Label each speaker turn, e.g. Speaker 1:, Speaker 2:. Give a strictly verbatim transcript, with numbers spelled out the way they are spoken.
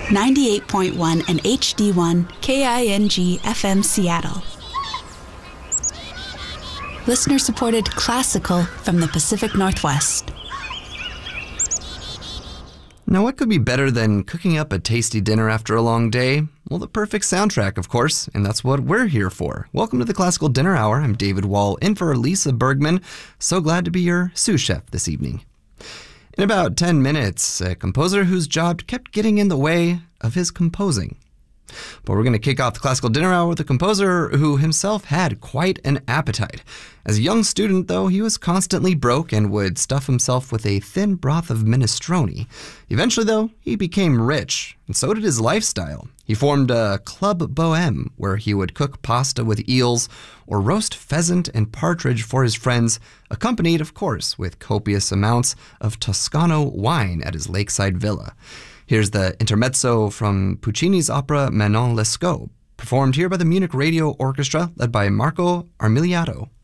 Speaker 1: ninety-eight point one and H D one K I N G F M Seattle. Listener-supported classical from the Pacific Northwest.
Speaker 2: Now, what could be better than cooking up a tasty dinner after a long day? Well, the perfect soundtrack, of course, and that's what we're here for. Welcome to the Classical Dinner Hour. I'm David Wall, in for Lisa Bergman. So glad to be your sous chef this evening. In about ten minutes, a composer whose job kept getting in the way of his composing. But we're going to kick off the Classical Dinner Hour with a composer who himself had quite an appetite. As a young student, though, he was constantly broke and would stuff himself with a thin broth of minestrone. Eventually, though, he became rich, and so did his lifestyle. He formed a Club Bohème, where he would cook pasta with eels or roast pheasant and partridge for his friends, accompanied, of course, with copious amounts of Toscano wine at his lakeside villa. Here's the intermezzo from Puccini's opera Manon Lescaut, performed here by the Munich Radio Orchestra, led by Marco Armiliato.